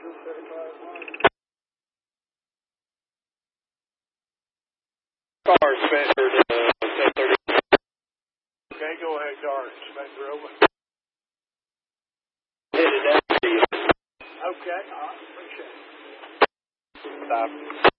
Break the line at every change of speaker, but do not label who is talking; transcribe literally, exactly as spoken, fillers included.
Car Spencer to ten thirty.
Okay, go ahead, Dart. Spencer, over.
Headed down to you.
Okay, all right, appreciate it.
Stop.